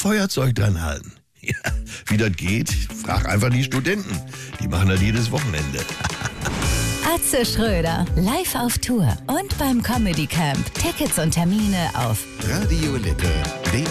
Feuerzeug dran halten. Ja, wie das geht, frag einfach die Studenten. Die machen das jedes Wochenende. Atze Schröder, live auf Tour und beim Comedy Camp. Tickets und Termine auf Radio Lippe.